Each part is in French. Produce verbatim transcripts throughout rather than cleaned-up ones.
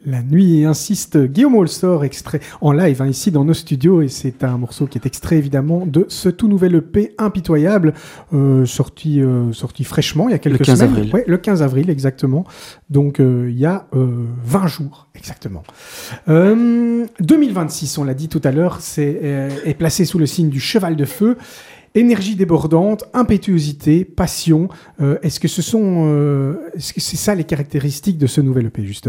La nuit insiste, Guillaume Holstor, extrait en live hein, ici dans nos studios, et c'est un morceau qui est extrait évidemment de ce tout nouvel E P Impitoyable, euh, sorti, euh, sorti fraîchement il y a quelques le quinze semaines. avril. Ouais, le quinze avril exactement, donc euh, il y a euh, vingt jours exactement. Euh, deux mille vingt-six, on l'a dit tout à l'heure, c'est, euh, est placé sous le signe du cheval de feu. Énergie débordante, impétuosité, passion, euh, est-ce que ce sont, euh, est-ce que c'est ça les caractéristiques de ce nouvel E P justement ?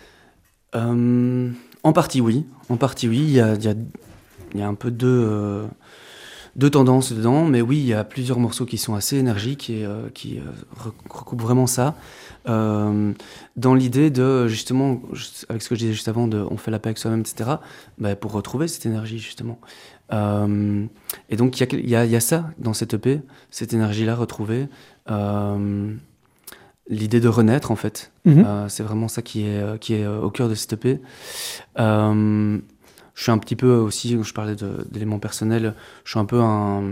Euh, en partie, oui. En partie, oui. Il y a, il y a, il y a un peu deux, euh, deux tendances dedans, mais oui, il y a plusieurs morceaux qui sont assez énergiques et euh, qui euh, recoupent vraiment ça. Euh, dans l'idée de, justement, avec ce que je disais juste avant, de on fait la paix avec soi-même, et cetera, bah, pour retrouver cette énergie, justement. Euh, et donc, il y a, il y a, il y a ça dans cette E P, cette énergie-là retrouvée. Euh, L'idée de renaître, en fait, mmh. euh, c'est vraiment ça qui est, qui est au cœur de cette E P. Euh, je suis un petit peu aussi, je parlais de, d'éléments personnels, je suis un peu un,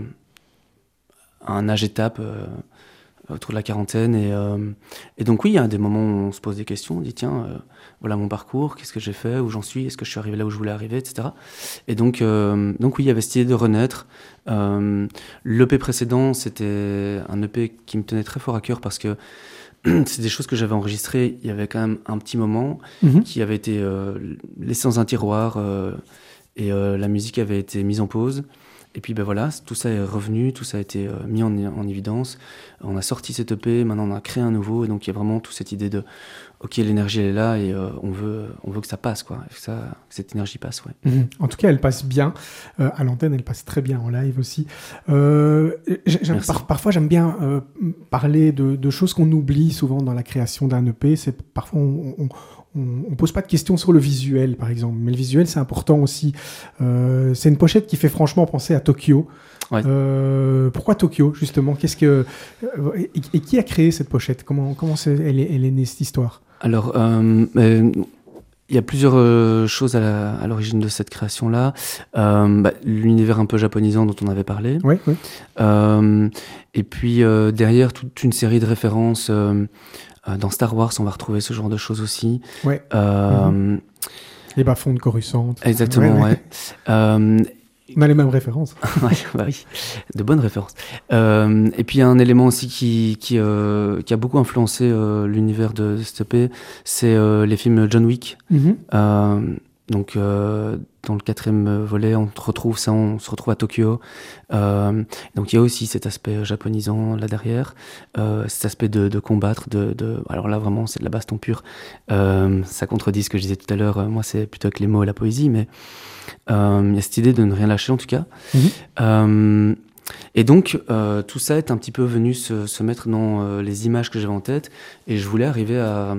un âge étape euh, autour de la quarantaine. Et, euh, et donc oui, il y a des moments où on se pose des questions, on dit tiens, euh, voilà mon parcours, qu'est-ce que j'ai fait, où j'en suis, est-ce que je suis arrivé là où je voulais arriver, et cetera. Et donc, euh, donc oui, il y avait cette idée de renaître. Euh, L'E P précédent, c'était un E P qui me tenait très fort à cœur parce que c'est des choses que j'avais enregistrées il y avait quand même un petit moment, mmh. qui avait été euh, laissé dans un tiroir euh, et euh, la musique avait été mise en pause. Et puis ben voilà, tout ça est revenu, tout ça a été euh, mis en, en évidence. On a sorti cette E P, maintenant on a créé un nouveau, et donc il y a vraiment toute cette idée de ok, l'énergie elle est là et euh, on veut on veut que ça passe quoi, que, ça, que cette énergie passe, ouais. Mmh. En tout cas, elle passe bien euh, à l'antenne, elle passe très bien en live aussi. Euh, j'aime, par, parfois, j'aime bien euh, parler de, de choses qu'on oublie souvent dans la création d'un E P. C'est parfois on, on on ne pose pas de questions sur le visuel, par exemple. Mais le visuel, c'est important aussi. Euh, c'est une pochette qui fait franchement penser à Tokyo. Ouais. Euh, pourquoi Tokyo, justement ? Qu'est-ce que, et, et qui a créé cette pochette ? Comment, comment c'est, elle, est, elle est née, cette histoire ? Alors, euh, euh, il y a plusieurs euh, choses à, la, à l'origine de cette création-là. Euh, bah, l'univers un peu japonisant dont on avait parlé. Oui, oui. Euh, et puis, euh, derrière, toute une série de références... Euh, Dans Star Wars, on va retrouver ce genre de choses aussi. Ouais. Euh, mmh. Les bas-fonds de Coruscant. Exactement, ouais. ouais. Euh, on a les mêmes références. ouais, bah oui, de bonnes références. Euh, et puis, il y a un élément aussi qui, qui, euh, qui a beaucoup influencé euh, l'univers de cette E P, c'est euh, les films John Wick. Mmh. Euh, donc, euh, dans le quatrième volet, on retrouve ça, on se retrouve à Tokyo. Euh, donc, il y a aussi cet aspect japonisant là derrière, euh, cet aspect de, de combattre. De, de, alors là, vraiment, c'est de la baston pure. Euh, ça contredit ce que je disais tout à l'heure. Moi, c'est plutôt avec les mots et la poésie, mais euh, il y a cette idée de ne rien lâcher, en tout cas. Mmh. Euh, et donc, euh, tout ça est un petit peu venu se, se mettre dans euh, les images que j'avais en tête. Et je voulais arriver à...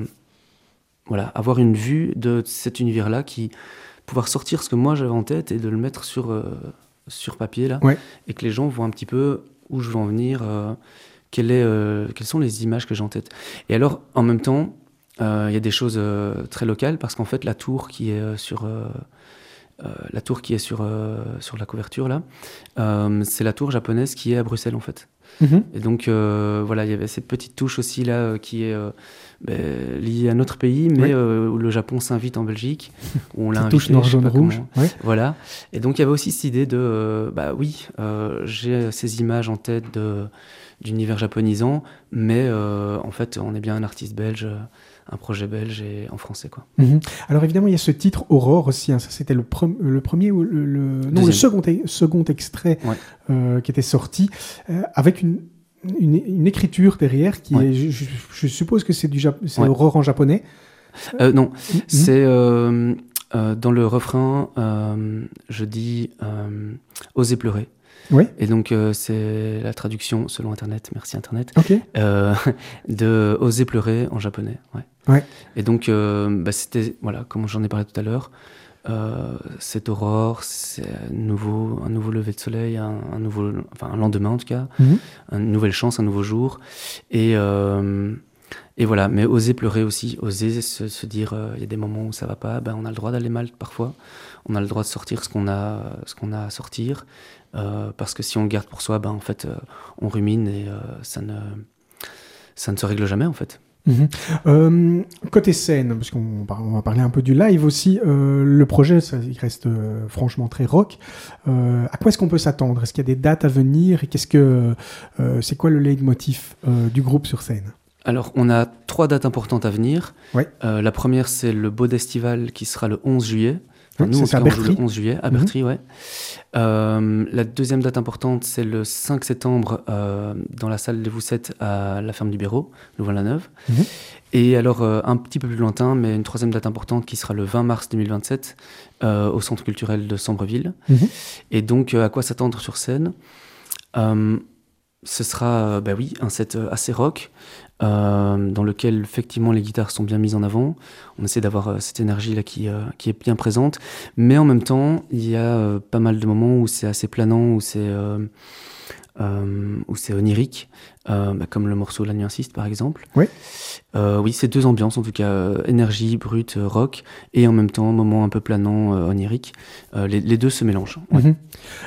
Voilà, avoir une vue de cet univers-là, qui pouvoir sortir ce que moi j'avais en tête et de le mettre sur, euh, sur papier, là, ouais. et que les gens voient un petit peu où je veux en venir, euh, quelle est, euh, quelles sont les images que j'ai en tête. Et alors, en même temps, il euh, y a des choses euh, très locales, parce qu'en fait, la tour qui est sur, euh, euh, la, tour qui est sur, euh, sur la couverture, là, euh, c'est la tour japonaise qui est à Bruxelles, en fait. Mmh. Et donc, euh, voilà, il y avait cette petite touche aussi, là, euh, qui est... Euh, Ben, lié à notre pays, mais oui. euh, où le Japon s'invite en Belgique, où on l'a invité. Touche noir, jaune, rouge. Ouais. Voilà. Et donc il y avait aussi cette idée de, euh, bah oui, euh, j'ai ces images en tête de, d'univers japonisant, mais euh, en fait, on est bien un artiste belge, un projet belge et en français, quoi. Mmh. Alors évidemment, il y a ce titre Aurore aussi. Hein, ça, c'était le, pre- le premier ou le, le... non le second, second extrait ouais. euh, qui était sorti euh, avec une Une, une écriture derrière qui ouais. est, je, je suppose que c'est du Jap- c'est ouais. Aurore en japonais. Euh, non, mmh. c'est euh, euh, dans le refrain, euh, je dis euh, oser pleurer. Ouais. Et donc euh, c'est la traduction selon Internet, merci Internet, okay. euh, de oser pleurer en japonais. Ouais. Ouais. Et donc euh, bah, c'était voilà, comme j'en ai parlé tout à l'heure. Euh, cette aurore, c'est un nouveau, un nouveau lever de soleil, un, un, nouveau, enfin, un lendemain en tout cas, mm-hmm. une nouvelle chance, un nouveau jour. Et, euh, et voilà, mais oser pleurer aussi, oser se, se dire, il euh, y a des moments où ça va pas, ben, on a le droit d'aller mal parfois, on a le droit de sortir ce qu'on a, ce qu'on a à sortir, euh, parce que si on le garde pour soi, ben, en fait, euh, on rumine et euh, ça, ne, ça ne se règle jamais en fait. Mmh. Euh, côté scène, parce qu'on on va parler un peu du live aussi, euh, le projet, ça, il reste euh, franchement très rock. Euh, à quoi est-ce qu'on peut s'attendre? Est-ce qu'il y a des dates à venir? Et qu'est-ce que, euh, c'est quoi le leitmotiv euh, du groupe sur scène? Alors, on a trois dates importantes à venir. Ouais. Euh, la première, c'est le Bodestival qui sera le onze juillet. Enfin, Oui, nous, c'est on à Bertry. le onze juillet, à Bertry, ouais. Euh, la deuxième date importante, c'est le cinq septembre euh, dans la salle des Voussettes à la ferme du Béraud, Louvain-la-Neuve. Mm-hmm. Et alors, euh, un petit peu plus lointain, mais une troisième date importante qui sera le vingt mars deux mille vingt-sept euh, au Centre culturel de Sambreville. Mm-hmm. Et donc, euh, à quoi s'attendre sur scène? euh, Ce sera, euh, bah oui, un set euh, assez rock. Euh, dans lequel effectivement les guitares sont bien mises en avant. On essaie d'avoir euh, cette énergie-là qui, euh, qui est bien présente, mais en même temps, il y a euh, pas mal de moments où c'est assez planant, où c'est, euh, euh, où c'est onirique, euh, bah, comme le morceau La Nuit Insiste par exemple. Oui. Euh, oui, c'est deux ambiances en tout cas, euh, énergie, brute, euh, rock, et en même temps, moment un peu planant, euh, onirique. Euh, les, les deux se mélangent. Ouais. Mm-hmm.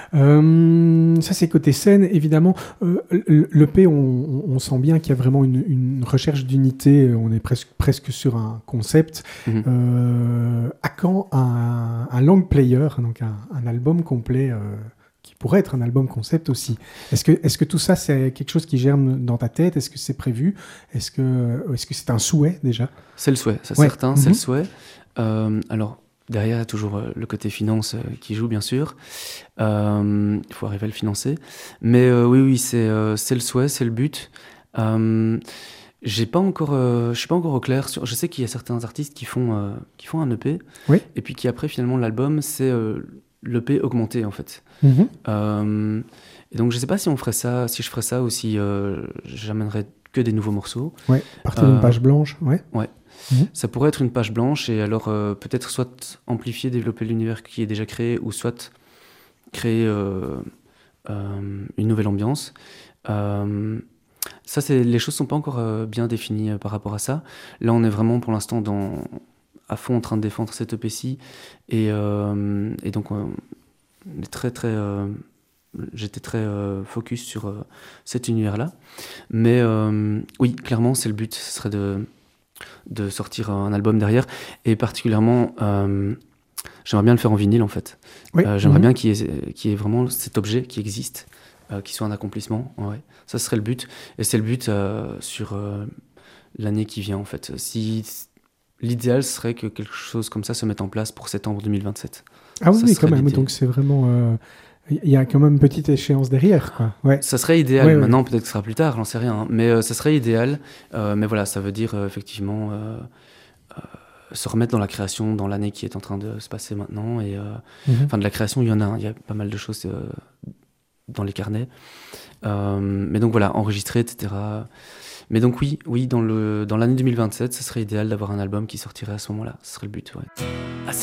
Euh, ça c'est côté scène, évidemment. Euh, l'E P, on, on sent bien qu'il y a vraiment une, une recherche d'unité. On est presque, presque sur un concept. Mm-hmm. Euh, à quand un, un long player, donc un, un album complet? Euh, qui pourrait être un album concept aussi. Est-ce que, est-ce que tout ça, c'est quelque chose qui germe dans ta tête? Est-ce que c'est prévu? Est-ce que, est-ce que c'est un souhait déjà? C'est le souhait, c'est ouais. certain, mm-hmm. c'est le souhait. Euh, alors, derrière, il y a toujours euh, le côté finance euh, qui joue, bien sûr. Il euh, faut arriver à le financer. Mais euh, oui, oui, c'est, euh, c'est le souhait, c'est le but. Euh, j'ai pas encore, euh, je suis pas encore au clair sur. Je sais qu'il y a certains artistes qui font, euh, qui font un E P, oui. et puis qui après, finalement, l'album, c'est euh, l'E P augmenté, en fait. Mm-hmm. Euh, et donc je sais pas si on ferait ça, si je ferais ça ou si euh, j'amènerais que des nouveaux morceaux. Ouais, partir d'une euh, page blanche, ouais. Ouais. Mm-hmm. Ça pourrait être une page blanche et alors euh, peut-être soit amplifier, développer l'univers qui est déjà créé ou soit créer euh, euh, une nouvelle ambiance. Euh, ça, c'est, les choses sont pas encore euh, bien définies euh, par rapport à ça. Là, on est vraiment pour l'instant dans, à fond en train de défendre cette E P-ci et, euh, et donc on est très très euh, j'étais très euh, focus sur euh, cet univers là mais euh, oui clairement c'est le but, ce serait de de sortir un album derrière et particulièrement euh, j'aimerais bien le faire en vinyle en fait. Oui. Euh, j'aimerais mm-hmm. bien qu'il y ait, qu'il y ait vraiment cet objet qui existe, euh, qui soit un accomplissement, ouais. Ça serait le but et c'est le but euh, sur euh, l'année qui vient en fait. Si l'idéal serait que quelque chose comme ça se mette en place pour septembre deux mille vingt-sept. Ah oui, quand même. Donc c'est vraiment. Il euh, y a quand même une petite échéance derrière, quoi. Ouais. Ça serait idéal. Ouais, Maintenant, ouais. peut-être que ce sera plus tard, j'en sais rien. Hein. Mais euh, ça serait idéal. Euh, mais voilà, ça veut dire euh, effectivement euh, euh, se remettre dans la création dans l'année qui est en train de se passer maintenant. Et euh, mm-hmm. enfin, de la création, il y en a. Il hein, y a pas mal de choses euh, dans les carnets. Euh, mais donc voilà, enregistrer, et cetera. Mais donc oui, oui, dans le dans l'année deux mille vingt-sept, ce serait idéal d'avoir un album qui sortirait à ce moment-là. Ce serait le but, ouais.